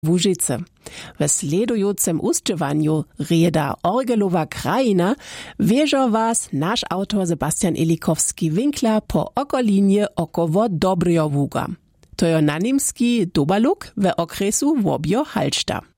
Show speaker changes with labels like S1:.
S1: Łużyce. We sledujúcem ušćewanju rieda Orgelowa krajina wieżo was nasz autor Sebastian Elikowski-Winkler po okolinie około Dobrjowuga. To je na nimski Dobaluk we okresu Wobjo Halšta.